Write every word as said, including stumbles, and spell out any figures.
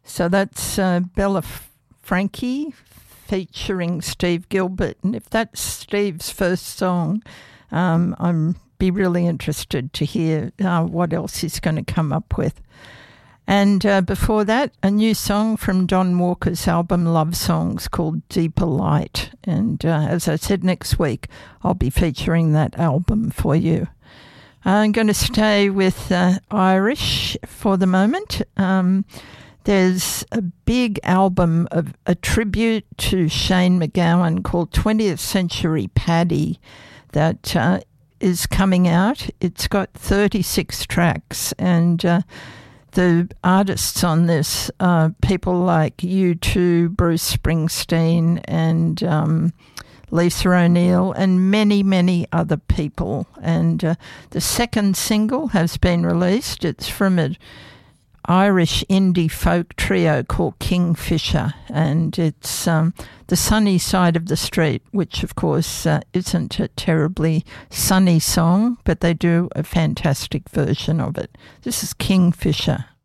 So that's uh, Bella F- Frankie featuring Steve Gilbert. And if that's Steve's first song, um, I'm be really interested to hear uh, what else he's going to come up with. And uh, before that, a new song from Don Walker's album Love Songs called Deeper Light. And uh, as I said, next week I'll be featuring that album for you. I'm going to stay with uh, Irish for the moment. Um, there's a big album of a tribute to Shane MacGowan called twentieth Century Paddy that uh, is coming out. It's got thirty-six tracks, and uh, the artists on this are people like U two, Bruce Springsteen, and um, Lisa O'Neill, and many, many other people. And uh, the second single has been released. It's from an Irish indie folk trio called Kingfisher, and it's um, The Sunny Side of the Street, which of course uh, isn't a terribly sunny song, but they do a fantastic version of it. This is Kingfisher.